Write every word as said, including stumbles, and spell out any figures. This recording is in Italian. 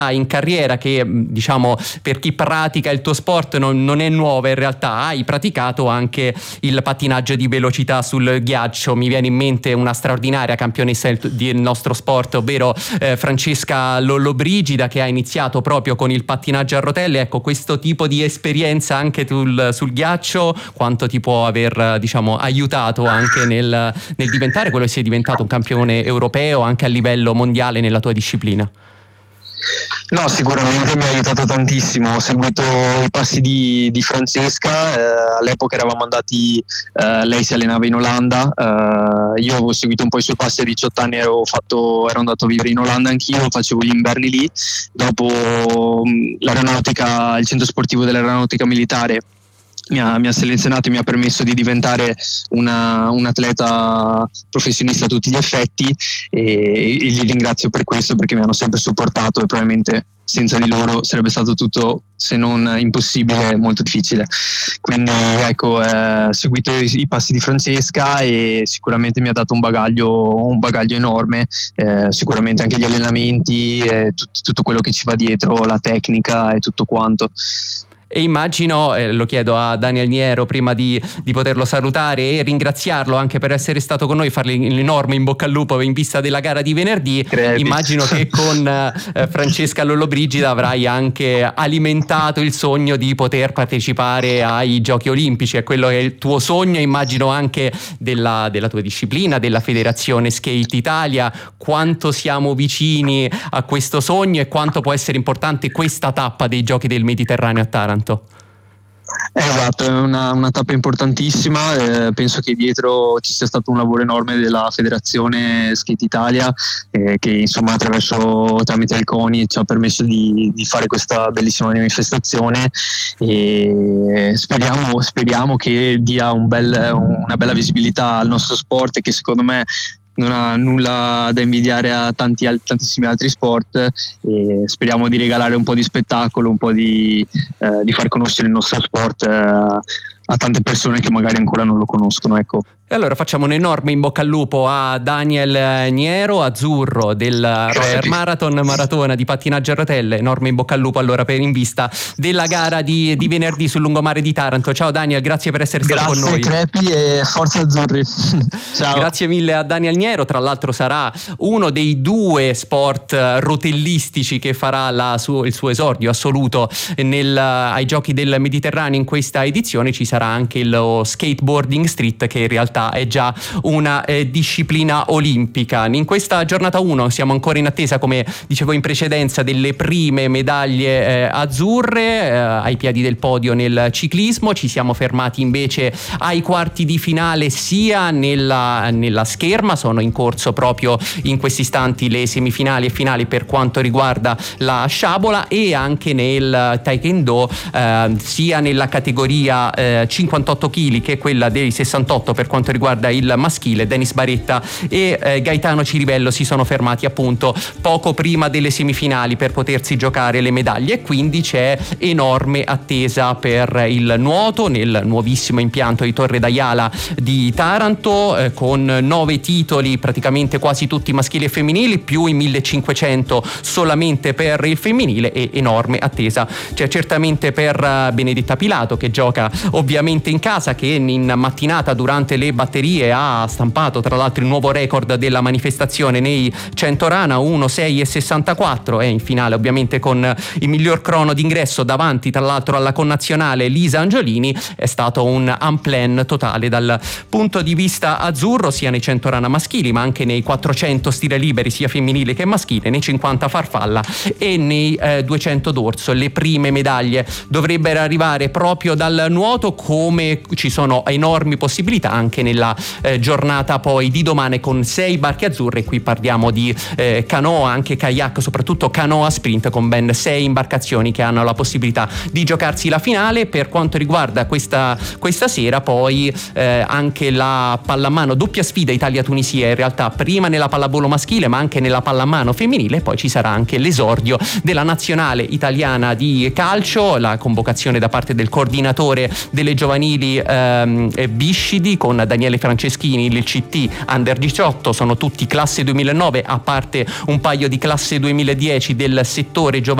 in carriera che, diciamo, per chi pratica il tuo sport non, non è nuova in realtà, hai praticato anche il pattinaggio di velocità sul ghiaccio. Mi viene in mente una straordinaria campionessa del nostro sport, ovvero eh, Francesca Lollobrigida, che ha iniziato proprio con il pattinaggio a rotelle. Ecco, questo tipo di esperienza anche sul, sul ghiaccio, quanto ti può aver, diciamo, aiutato anche nel, nel diventare quello che sei diventato, un campione europeo anche a livello mondiale nella tua disciplina? No, sicuramente mi ha aiutato tantissimo. Ho seguito i passi di, di Francesca, eh, all'epoca eravamo andati, eh, lei si allenava in Olanda, eh, io avevo seguito un po' i suoi passi a diciotto anni, ero, fatto, ero andato a vivere in Olanda anch'io, facevo gli inverni lì, dopo mh, l'aeronautica, il centro sportivo dell'aeronautica militare Mi ha, mi ha selezionato e mi ha permesso di diventare una, un atleta professionista a tutti gli effetti, e, e li ringrazio per questo, perché mi hanno sempre supportato e probabilmente senza di loro sarebbe stato tutto, se non impossibile, molto difficile. Quindi ecco, ho eh, seguito i, i passi di Francesca e sicuramente mi ha dato un bagaglio, un bagaglio enorme, eh, sicuramente anche gli allenamenti, eh, tut, tutto quello che ci va dietro, la tecnica e tutto quanto. E immagino, eh, lo chiedo a Daniel Niero prima di, di poterlo salutare e ringraziarlo anche per essere stato con noi, fargli l'enorme in bocca al lupo in vista della gara di venerdì. Credi. Immagino che con eh, Francesca Lollobrigida avrai anche alimentato il sogno di poter partecipare ai Giochi Olimpici. È quello che è il tuo sogno, immagino, anche della, della tua disciplina, della Federazione Skate Italia. Quanto siamo vicini a questo sogno e quanto può essere importante questa tappa dei Giochi del Mediterraneo a Taranto? Esatto, è una, una tappa importantissima, eh, penso che dietro ci sia stato un lavoro enorme della Federazione Skate Italia, eh, che insomma attraverso tramite il CONI ci ha permesso di, di fare questa bellissima manifestazione, e speriamo, speriamo che dia un bel, una bella visibilità al nostro sport, che secondo me non ha nulla da invidiare a tanti, tantissimi altri sport, e speriamo di regalare un po' di spettacolo, un po' di, eh, di far conoscere il nostro sport eh, a tante persone che magari ancora non lo conoscono, ecco. E allora facciamo un enorme in bocca al lupo a Daniel Niero, azzurro del Royal Marathon, maratona di pattinaggio a rotelle. Enorme in bocca al lupo allora per in vista della gara di, di venerdì sul lungomare di Taranto. Ciao Daniel, grazie per essere grazie, stato con noi. Grazie Crepi e forza azzurri. Ciao. Grazie mille a Daniel Niero, tra l'altro sarà uno dei due sport rotellistici che farà la su, il suo esordio assoluto nel, ai Giochi del Mediterraneo in questa edizione. Ci sarà anche lo skateboarding street, che in realtà è già una eh, disciplina olimpica. In questa giornata uno siamo ancora in attesa, come dicevo in precedenza, delle prime medaglie eh, azzurre eh, ai piedi del podio nel ciclismo. Ci siamo fermati invece ai quarti di finale sia nella, nella scherma, sono in corso proprio in questi istanti le semifinali e finali per quanto riguarda la sciabola, e anche nel taekwondo eh, sia nella categoria eh, cinquantotto chili che quella dei sessantotto per quanto riguarda il maschile. Denis Baretta e eh, Gaetano Cirivello si sono fermati appunto poco prima delle semifinali per potersi giocare le medaglie, e quindi c'è enorme attesa per il nuoto nel nuovissimo impianto di Torre d'Aiala di Taranto, eh, con nove titoli praticamente quasi tutti maschili e femminili, più i millecinquecento solamente per il femminile, e enorme attesa c'è certamente per uh, Benedetta Pilato, che gioca ovviamente in casa, che in mattinata durante le batterie ha stampato tra l'altro il nuovo record della manifestazione nei cento rana, uno sei e sessantaquattro, e in finale ovviamente con il miglior crono d'ingresso davanti tra l'altro alla connazionale Lisa Angiolini. È stato un unplan totale dal punto di vista azzurro, sia nei cento rana maschili ma anche nei quattrocento stile liberi sia femminile che maschile, nei cinquanta farfalla e nei eh, duecento dorso. Le prime medaglie dovrebbero arrivare proprio dal nuoto, come ci sono enormi possibilità anche nella eh, giornata poi di domani con sei barche azzurre. Qui parliamo di eh, canoa, anche kayak, soprattutto canoa sprint, con ben sei imbarcazioni che hanno la possibilità di giocarsi la finale. Per quanto riguarda questa, questa sera poi eh, anche la pallamano, doppia sfida Italia-Tunisia in realtà, prima nella pallavolo maschile ma anche nella pallamano femminile. Poi ci sarà anche l'esordio della nazionale italiana di calcio, la convocazione da parte del coordinatore delle giovanili ehm, Biscidi, con Daniele Franceschini, il C T Under diciotto, sono tutti classe duemilanove, a parte un paio di classe duemiladieci del settore giovanile